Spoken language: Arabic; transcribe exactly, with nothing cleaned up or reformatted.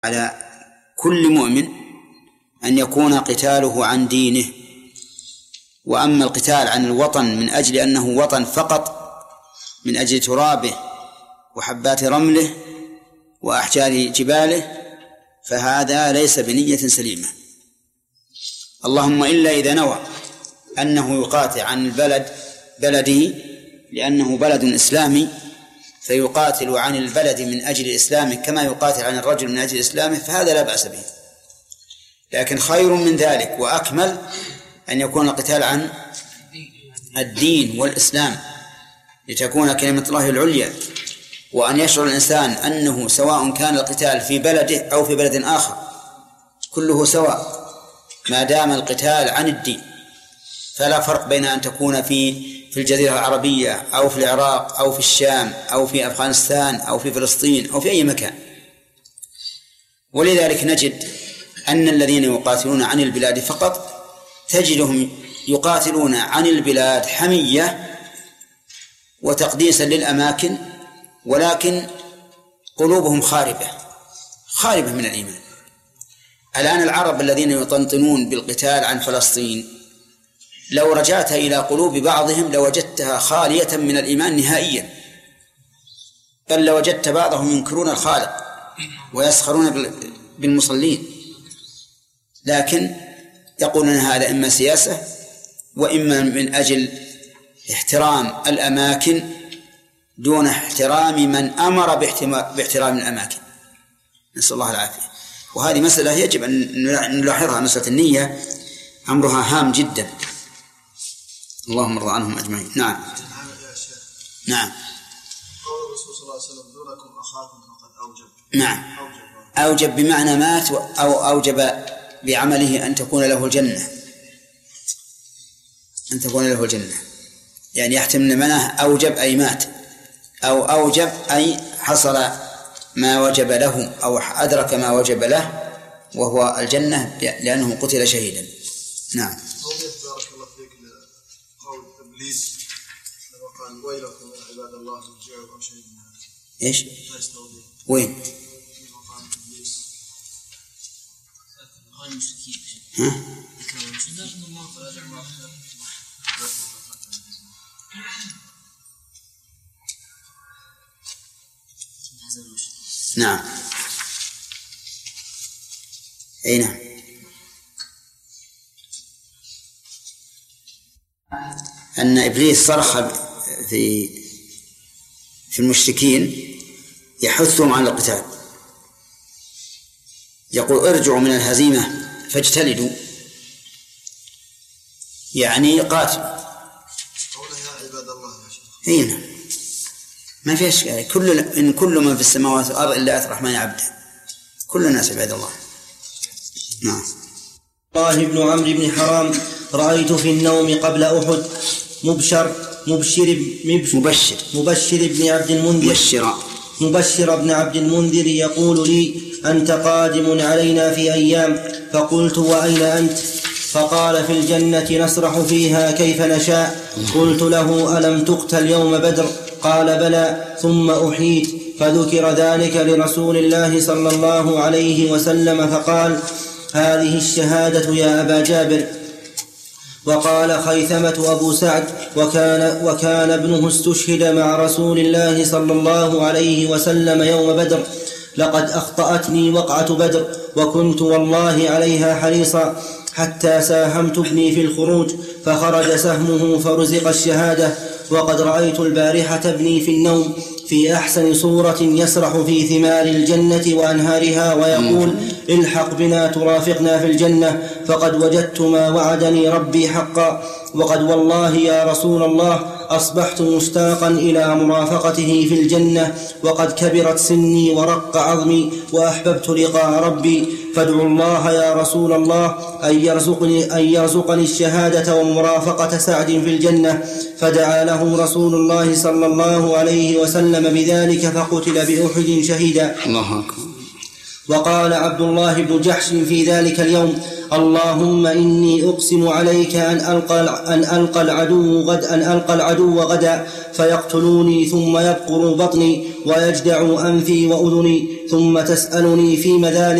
على كل مؤمن أن يكون قتاله عن دينه. وأما القتال عن الوطن من أجل أنه وطن فقط، من أجل ترابه وحبات رمله وأحجار جباله، فهذا ليس بنية سليمة. اللهم إلا إذا نوى أنه يقاتل عن البلد بلده لأنه بلد إسلامي، فيقاتل عن البلد من أجل إسلامه كما يقاتل عن الرجل من أجل إسلامه، فهذا لا بأس به. لكن خير من ذلك وأكمل أن يكون القتال عن الدين والإسلام لتكون كلمة الله العليا، وأن يشعر الإنسان أنه سواء كان القتال في بلده أو في بلد آخر كله سواء ما دام القتال عن الدين. فلا فرق بين أن تكون في في الجزيرة العربية أو في العراق أو في الشام أو في أفغانستان أو في فلسطين أو في أي مكان. ولذلك نجد أن الذين يقاتلون عن البلاد فقط تجدهم يقاتلون عن البلاد حمية وتقديسا للأماكن، ولكن قلوبهم خاربة خاربة من الإيمان. الآن العرب الذين يطنطنون بالقتال عن فلسطين لو رجعت إلى قلوب بعضهم لوجدتها خالية من الإيمان نهائيا، بل لوجدت بعضهم ينكرون الخالق ويسخرون بالمصلين، لكن يقولون هذا إما سياسة وإما من أجل احترام الأماكن دون احترام من أمر باحترام الأماكن. نسأل الله العافية. وهذه مسألة يجب أن نلاحظها، مسألة النية أمرها هام جدا. اللهم ارضى عنهم أجمعين. نعم نعم. قول الرسول صلى الله عليه وسلم دونكم أخاكم فقد أوجب. نعم أوجب بمعنى مات، أو أوجب بعمله أن تكون له الجنة، أن تكون له الجنة، يعني يحتمل معناه أوجب أي مات، أو أوجب أي حصل ما وجب له أو أدرك ما وجب له وهو الجنة لأنه قتل شهيدا. نعم. بارك الله فيك. قول إبليس لما قال ويلكم يا عباد الله ارجعوا أو شيء من هذا. إيش؟ وين؟ ها؟ نعم أي نعم. أن إبليس صرخ في في المشركين يحثهم على القتال، يقول ارجعوا من الهزيمة فاجتلدوا، يعني قاتلوا. هنا ما في أشكال، كل إن كل من في السماوات والأرض إلا آتي الرحمن عبدا، كل الناس عباد الله. نعم. الله بن عمرو بن حرام رأيت في النوم قبل أحد مبشر مبشر مبشر مبشر بن عبد المنذر مبشر مبشر بن عبد المنذر يقول لي أنت قادم علينا في أيام، فقلت وأين أنت؟ فقال في الجنة نسرح فيها كيف نشاء. قلت له ألم تقتل يوم بدر؟ قال بلى. ثم أحييت فذكر ذلك لرسول الله صلى الله عليه وسلم فقال هذه الشهادة يا أبا جابر. وقال خيثمة أبو سعد وكان, وكان ابنه استشهد مع رسول الله صلى الله عليه وسلم يوم بدر. لقد أخطأتني وقعة بدر وكنت والله عليها حريصا حتى ساهمت ابني في الخروج فخرج سهمه فرزق الشهادة. وقد رأيت البارحة ابني في النوم في أحسن صورة يسرح في ثمار الجنة وأنهارها ويقول الحق بنا ترافقنا في الجنة فقد وجدت ما وعدني ربي حقا. وقد والله يا رسول الله أصبحت مشتاقا إلى مرافقته في الجنة وقد كبرت سني ورق عظمي وأحببت لقاء ربي، فادعوا الله يا رسول الله أن يرزقني, أن يرزقني الشهادة ومرافقة سعد في الجنة. فدعا له رسول الله صلى الله عليه وسلم بذلك فقتل بأحد شهيدا. الله أكبر. وقال عبد الله بن جحش في ذلك اليوم: اللهم إني أقسم عليك أن ألقى, أن ألقى العدو غد أن ألقى العدو غدا فيقتلوني ثم يبقر بطني ويجدع أنفي وأذني ثم تسألني فيما ذلك